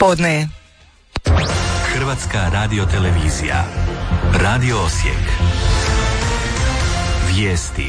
Podne. Hrvatska radiotelevizija. Radio Osijek. Vijesti.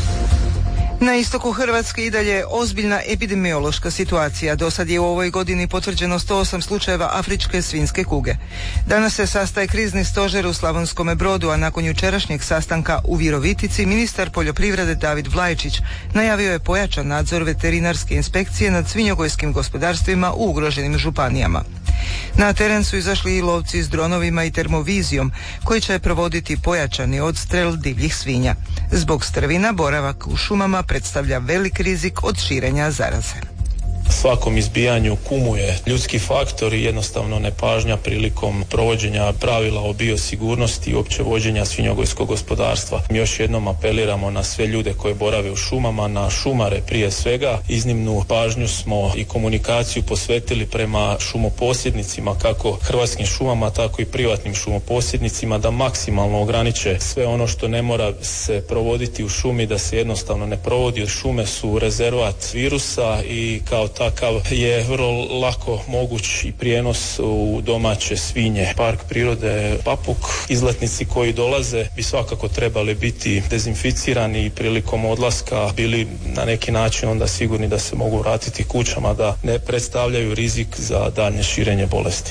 Na istoku Hrvatske i dalje ozbiljna epidemiološka situacija. Do sad je u ovoj godini potvrđeno 108 slučajeva afričke svinjske kuge. Danas se sastaje krizni stožer u Slavonskome Brodu, a nakon jučerašnjeg sastanka u Virovitici ministar poljoprivrede David Vlajčić najavio je pojačan nadzor veterinarske inspekcije nad svinjogojskim gospodarstvima u ugroženim županijama. Na teren su izašli i lovci s dronovima i termovizijom koji će provoditi pojačani odstrel divljih svinja. Zbog strvina boravak u šumama predstavlja velik rizik od širenja zaraze. Svakom izbijanju kumuje ljudski faktor i jednostavno nepažnja prilikom provođenja pravila o biosigurnosti i uopće vođenja svinjogojskog gospodarstva. Mi još jednom apeliramo na sve ljude koji borave u šumama, na šumare prije svega. Iznimnu pažnju smo i komunikaciju posvetili prema šumoposjednicima, kako Hrvatskim šumama, tako i privatnim šumoposjednicima, da maksimalno ograniče sve ono što ne mora se provoditi u šumi, da se jednostavno ne provodi. Šume su rezervat virusa i kao takav je vrlo lako moguć i prijenos u domaće svinje. Park prirode Papuk, izletnici koji dolaze bi svakako trebali biti dezinficirani i prilikom odlaska bili na neki način onda sigurni da se mogu vratiti kućama, da ne predstavljaju rizik za daljnje širenje bolesti.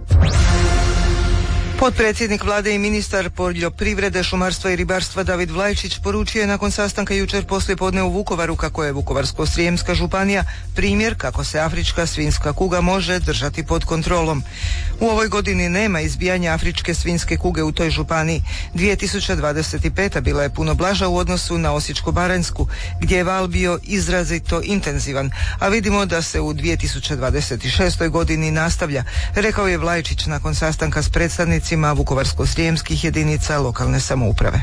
Potpredsjednik vlade i ministar poljoprivrede, šumarstva i ribarstva David Vlajčić poručio je nakon sastanka jučer poslijepodne u Vukovaru kako je Vukovarsko-srijemska županija primjer kako se afrička svinjska kuga može držati pod kontrolom. U ovoj godini nema izbijanja afričke svinjske kuge u toj županiji. 2025. bila je puno blaža u odnosu na Osječko-baranjsku, gdje je val bio izrazito intenzivan, a vidimo da se u 2026. godini nastavlja, rekao je Vlajčić nakon sastanka s predstavnicima vukovarsko-srijemskih jedinica lokalne samouprave.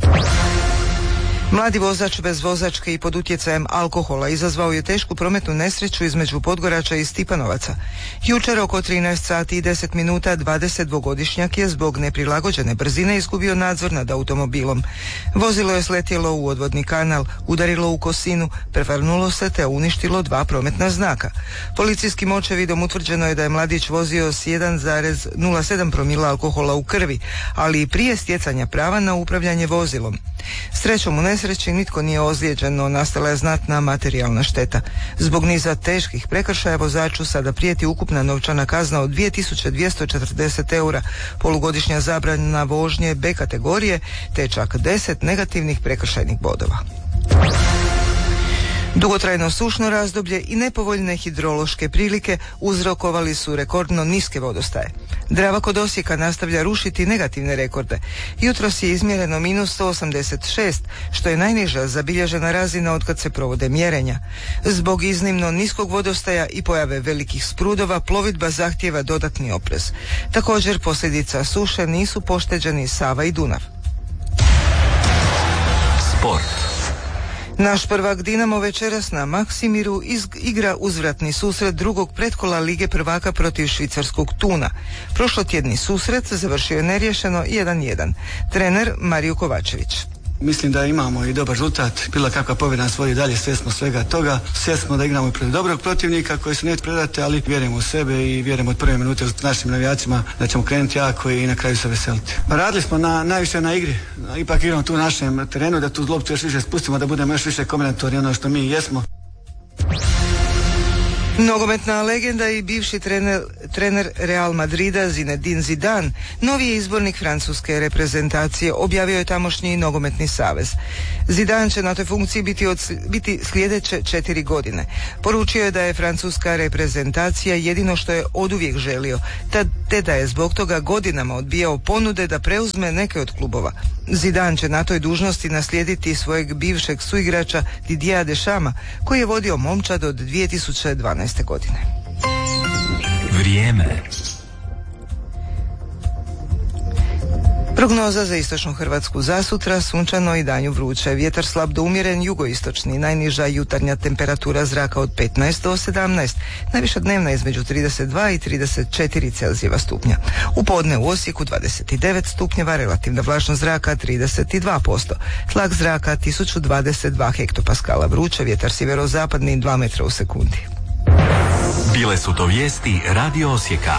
Mladi vozač bez vozačke i pod utjecajem alkohola izazvao je tešku prometnu nesreću između Podgorača i Stipanovaca. Jučer oko 13 sati i 10 minuta 22-godišnjak je zbog neprilagođene brzine izgubio nadzor nad automobilom. Vozilo je sletjelo u odvodni kanal, udarilo u kosinu, prevrnulo se te uništilo 2 prometna znaka. Policijskim očevidom utvrđeno je da je mladić vozio s 1,07 promila alkohola u krvi, ali i prije stjecanja prava na upravljanje vozilom. Srećom u nesreći nitko nije ozlijeđen, no nastala je znatna materijalna šteta. Zbog niza teških prekršaja vozaču sada prijeti ukupna novčana kazna od 2240 eura, polugodišnja zabrana vožnje B kategorije, te čak 10 negativnih prekršajnih bodova. Dugotrajno sušno razdoblje i nepovoljne hidrološke prilike uzrokovali su rekordno niske vodostaje. Drava kod Osijeka nastavlja rušiti negativne rekorde. Jutros je izmjereno -186, što je najniža zabilježena razina otkad se provode mjerenja. Zbog iznimno niskog vodostaja i pojave velikih sprudova plovidba zahtijeva dodatni oprez. Također posljedica suše nisu pošteđeni Sava i Dunav. Sport. Naš prvak Dinamo večeras na Maksimiru igra uzvratni susret drugog pretkola Lige prvaka protiv švicarskog Tuna. Prošlotjedni susret završio je neriješeno 1-1. Trener Mario Kovačević. Mislim da imamo i dobar rezultat, bilo kakva pobjeda nas vodi dalje, svjesni smo svega toga. Svjesni smo da igramo protiv dobrog protivnika koji se neće predati, ali vjerujemo u sebe i vjerujemo od prve minute s našim navijacima da ćemo krenuti jako i na kraju se veseliti. Radili smo najviše na igri, ipak igramo tu u našem terenu, da tu loptu još više spustimo, da budemo još više kombinatorni ono što mi jesmo. Nogometna legenda i bivši trener Real Madrida Zinedine Zidane, novi je izbornik francuske reprezentacije, objavio je tamošnji nogometni savez. Zidane će na toj funkciji biti sljedeće 4 godine. Poručio je da je francuska reprezentacija jedino što je oduvijek želio, te da je zbog toga godinama odbijao ponude da preuzme neke od klubova. Zidane će na toj dužnosti naslijediti svojeg bivšeg suigrača Didiera Deschampa, koji je vodio momčad od 2012. godine. Vrijeme. Prognoza za istočnu Hrvatsku za sutra: sunčano i danju vruće, vjetar slab do umjeren jugoistočni, najniža jutarnja temperatura zraka od 15 do 17, najviša dnevna između 32 i 34 Celzijeva stupnja. U podne u Osijeku 29 stupnjeva, relativna vlažnost zraka 32%, tlak zraka 1022 hektopaskala, vruće, vjetar sjeverozapadni 2 metra u sekundi. Bile su to vijesti Radio Osijeka.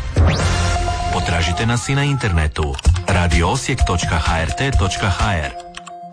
Potražite nas i na internetu radioosijek.hrt.hr.